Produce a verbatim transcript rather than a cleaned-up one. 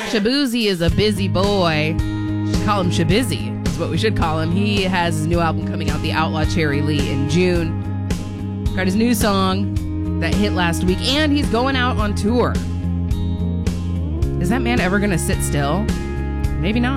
Shaboozey is a busy boy. Should call him Shabizzy is what we should call him. He has his new album coming out, The Outlaw Cherry Lee, in June. Got his new song that hit last week, and he's going out on tour. Is that man ever going to sit still? Maybe not.